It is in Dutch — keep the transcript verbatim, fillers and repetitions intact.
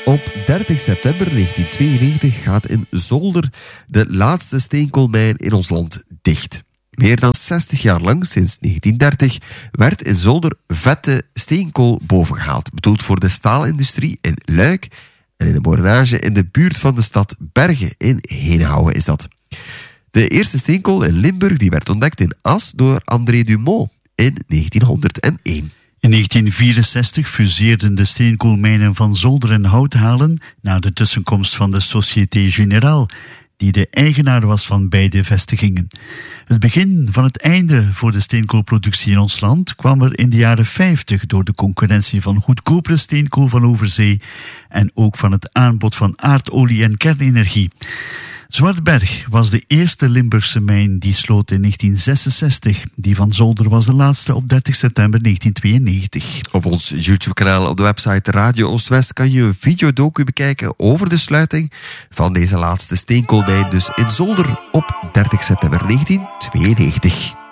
Op dertig september negentien tweeënnegentig gaat in Zolder de laatste steenkoolmijn in ons land dicht. Meer dan zestig jaar lang, sinds negentien dertig, werd in Zolder vette steenkool bovengehaald. Bedoeld voor de staalindustrie in Luik en in de morenage in de buurt van de stad Bergen in Henegouwen is dat. De eerste steenkool in Limburg die werd ontdekt in As door André Dumont in negentienhonderdéén. In negentien vierenzestig fuseerden de steenkoolmijnen van Zolder en Houthalen na de tussenkomst van de Société Générale, die de eigenaar was van beide vestigingen. Het begin van het einde voor de steenkoolproductie in ons land kwam er in de jaren vijftig door de concurrentie van goedkopere steenkool van overzee en ook van het aanbod van aardolie en kernenergie. Zwartberg was de eerste Limburgse mijn die sloot in negentien zesenzestig. Die van Zolder was de laatste op dertig september negentien tweeënnegentig. Op ons YouTube-kanaal op de website Radio Oost-West kan je een videodocu bekijken over de sluiting van deze laatste steenkoolmijn, dus in Zolder op dertig september negentien tweeënnegentig.